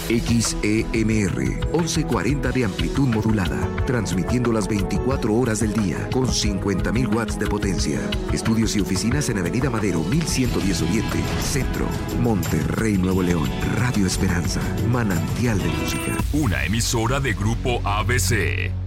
XEMR 1140 de amplitud modulada, transmitiendo las 24 horas del día con 50.000 watts de potencia. Estudios y oficinas en Avenida Madero 1110 Oriente, Centro, Monterrey, Nuevo León. Radio Esperanza, manantial de música. Una emisora de Grupo ABC.